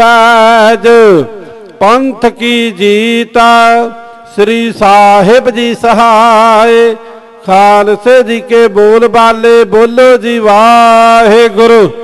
आज पंथ की जीता श्री साहिब जी सहाय। खालसे जी के बोल बाले बोलो जी वाहे गुरु।